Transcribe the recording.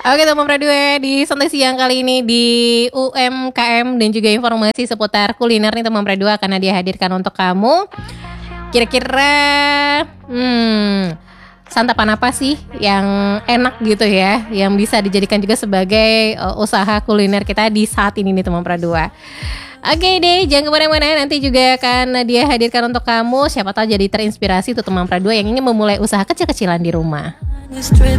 Oke teman radio di santai siang kali ini di UMKM dan juga informasi seputar kuliner nih teman radio akan Nadia hadirkan untuk kamu. Kira-kira santapan apa sih yang enak gitu ya, yang bisa dijadikan juga sebagai usaha kuliner kita di saat ini nih teman radio. Oke deh, jangan kemana-mana, nanti juga akan Nadia hadirkan untuk kamu. Siapa tahu jadi terinspirasi tuh teman radio yang ingin memulai usaha kecil-kecilan di rumah.